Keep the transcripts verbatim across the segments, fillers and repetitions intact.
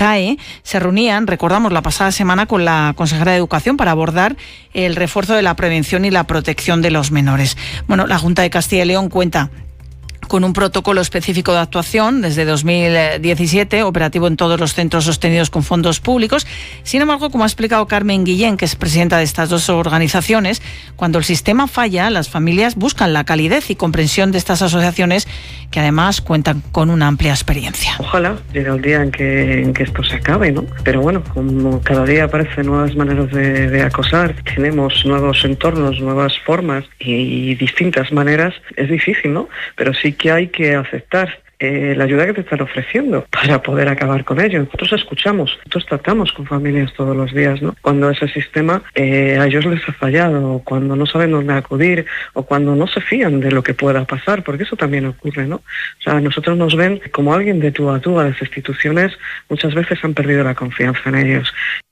CAE se reunían, recordamos, la pasada semana con la consejera de Educación para abordar el refuerzo de la prevención y la protección de los menores. Bueno, la Junta de Castilla y León cuenta con un protocolo específico de actuación desde dos mil diecisiete, operativo en todos los centros sostenidos con fondos públicos. Sin embargo, como ha explicado Carmen Guillén, que es presidenta de estas dos organizaciones, cuando el sistema falla, las familias buscan la calidez y comprensión de estas asociaciones, que además cuentan con una amplia experiencia. Ojalá llegue el día en que, en que esto se acabe, ¿no? Pero bueno, como cada día aparecen nuevas maneras de, de acosar, tenemos nuevos entornos, nuevas formas y, y distintas maneras, es difícil, ¿no? Pero sí que hay que aceptar eh, la ayuda que te están ofreciendo para poder acabar con ello. Nosotros escuchamos, nosotros tratamos con familias todos los días, ¿no? Cuando ese sistema eh, a ellos les ha fallado, o cuando no saben dónde acudir, o cuando no se fían de lo que pueda pasar, porque eso también ocurre, ¿no? O sea, nosotros nos ven como alguien de tú a tú. A las instituciones muchas veces han perdido la confianza en ellos.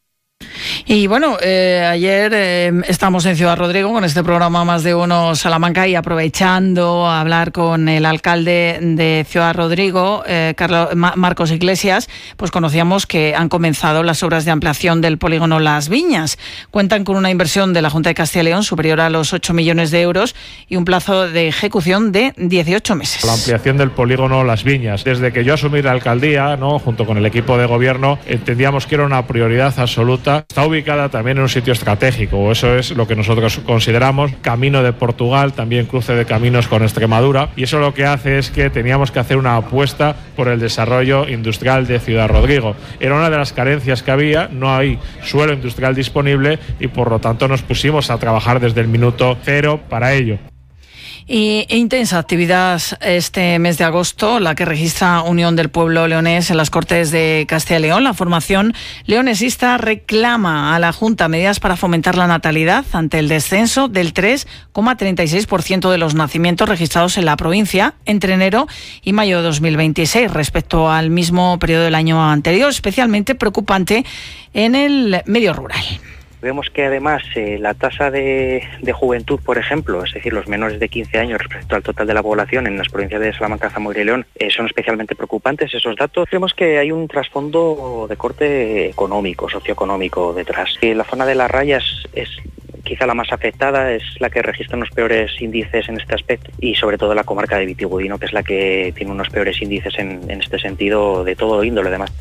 Y bueno, eh, ayer eh, estamos en Ciudad Rodrigo con este programa Más de Uno Salamanca, y aprovechando a hablar con el alcalde de Ciudad Rodrigo, eh, Carlos, Ma, Marcos Iglesias, pues conocíamos que han comenzado las obras de ampliación del polígono Las Viñas. Cuentan con una inversión de la Junta de Castilla y León superior a los ocho millones de euros y un plazo de ejecución de dieciocho meses. La ampliación del polígono Las Viñas. Desde que yo asumí la alcaldía, ¿no?, junto con el equipo de gobierno, entendíamos que era una prioridad absoluta. Está ubicada también en un sitio estratégico, eso es lo que nosotros consideramos. Camino de Portugal, también cruce de caminos con Extremadura, y eso lo que hace es que teníamos que hacer una apuesta por el desarrollo industrial de Ciudad Rodrigo. Era una de las carencias que había, no hay suelo industrial disponible y por lo tanto nos pusimos a trabajar desde el minuto cero para ello. Y intensa actividad este mes de agosto, la que registra Unión del Pueblo Leonés en las Cortes de Castilla y León. La formación leonesista reclama a la Junta medidas para fomentar la natalidad ante el descenso del tres coma treinta y seis por ciento de los nacimientos registrados en la provincia entre enero y mayo de dos mil veintiséis respecto al mismo periodo del año anterior, especialmente preocupante en el medio rural. Vemos que además eh, la tasa de, de juventud, por ejemplo, es decir, los menores de quince años respecto al total de la población en las provincias de Salamanca, Zamora y León, eh, son especialmente preocupantes esos datos. Vemos que hay un trasfondo de corte económico, socioeconómico detrás. Eh, la zona de las Rayas es quizá la más afectada, es la que registra unos peores índices en este aspecto, y sobre todo la comarca de Vitigudino, que es la que tiene unos peores índices en, en este sentido de todo índole además.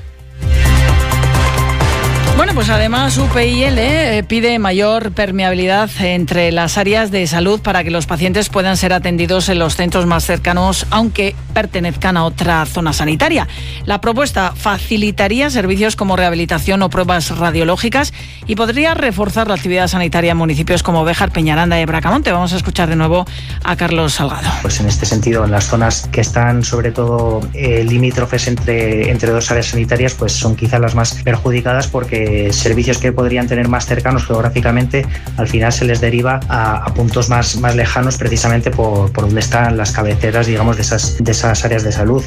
Bueno, pues además U P I L eh, pide mayor permeabilidad entre las áreas de salud para que los pacientes puedan ser atendidos en los centros más cercanos, aunque pertenezcan a otra zona sanitaria. La propuesta facilitaría servicios como rehabilitación o pruebas radiológicas y podría reforzar la actividad sanitaria en municipios como Béjar, Peñaranda y Bracamonte. Vamos a escuchar de nuevo a Carlos Salgado. Pues en este sentido, en las zonas que están sobre todo eh, limítrofes entre, entre dos áreas sanitarias, pues son quizás las más perjudicadas, porque servicios que podrían tener más cercanos geográficamente, al final se les deriva a, a puntos más, más lejanos, precisamente por, por donde están las cabeceras, digamos, de esas, de esas áreas de salud.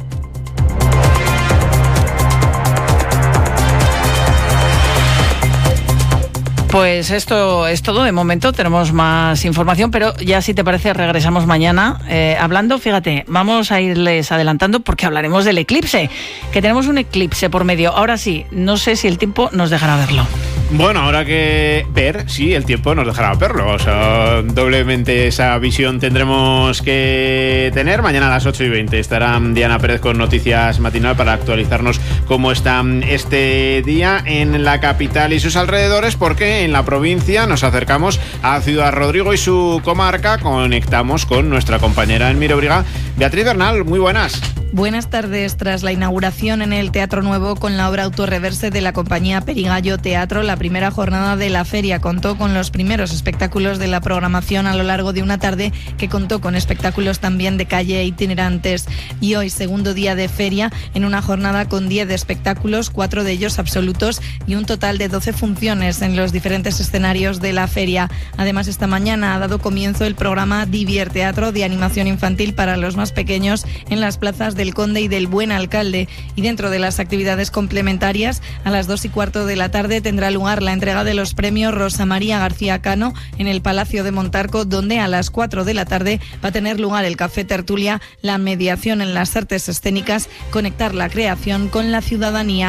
Pues esto es todo de momento, tenemos más información, pero ya, si te parece, regresamos mañana eh, hablando. Fíjate, vamos a irles adelantando porque hablaremos del eclipse, que tenemos un eclipse por medio. Ahora sí, no sé si el tiempo nos dejará verlo. Bueno, habrá que ver si el tiempo nos dejará verlo. O sea, doblemente esa visión tendremos que tener. Mañana a las ocho y veinte estará Diana Pérez con Noticias Matinal para actualizarnos cómo está este día en la capital y sus alrededores, porque en la provincia nos acercamos a Ciudad Rodrigo y su comarca. Conectamos con nuestra compañera en Mirobriga, Beatriz Bernal. Muy buenas. Buenas tardes. Tras la inauguración en el Teatro Nuevo con la obra Autorreverse de la compañía Perigallo Teatro, la primera jornada de la feria contó con los primeros espectáculos de la programación a lo largo de una tarde que contó con espectáculos también de calle e itinerantes. Y hoy, segundo día de feria, en una jornada con diez espectáculos, cuatro de ellos absolutos y un total de doce funciones en los diferentes escenarios de la feria. Además, esta mañana ha dado comienzo el programa Divierteatro de animación infantil para los más pequeños en las plazas del Conde y del Buen Alcalde. Y dentro de las actividades complementarias, a las dos y cuarto de la tarde tendrá lugar la entrega de los premios Rosa María García Cano en el Palacio de Montarco, donde a las cuatro de la tarde va a tener lugar el Café Tertulia, la mediación en las artes escénicas, conectar la creación con la ciudadanía.